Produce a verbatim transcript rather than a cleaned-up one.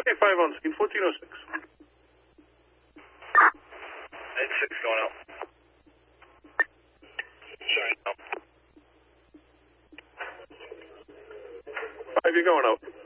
Happy five on scene, fourteen oh six. eight six going out. Sorry, no. Five, you're going out.